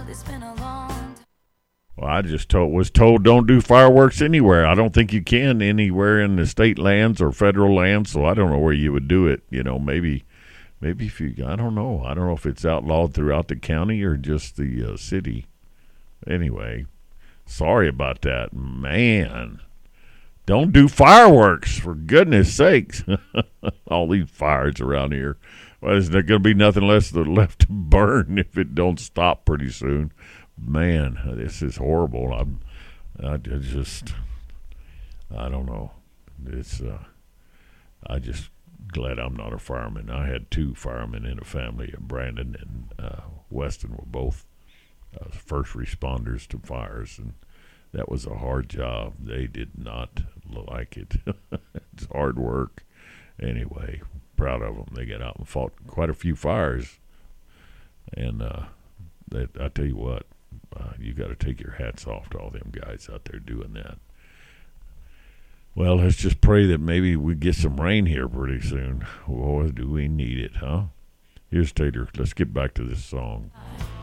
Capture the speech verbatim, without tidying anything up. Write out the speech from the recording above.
It's been a long time. Well, I just told, was told don't do fireworks anywhere. I don't think you can anywhere in the state lands or federal lands, so I don't know where you would do it. You know, maybe maybe if you, I don't know. I don't know if it's outlawed throughout the county or just the uh, city. Anyway, sorry about that. Man, don't do fireworks, for goodness sakes. All these fires around here. Well, is there going to be nothing less left to burn if it don't stop pretty soon? Man, this is horrible. I'm, I just, I don't know. It's, uh, I just glad I'm not a fireman. I had two firemen in a family. Brandon and uh, Weston were both uh, first responders to fires, and that was a hard job. They did not like it. It's hard work. Anyway, proud of them. They got out and fought quite a few fires, and uh, they, I tell you what. Uh, you got to take your hats off to all them guys out there doing that. Well, let's just pray that maybe we get some rain here pretty soon. Boy, do we need it, huh? Here's Tater. Let's get back to this song.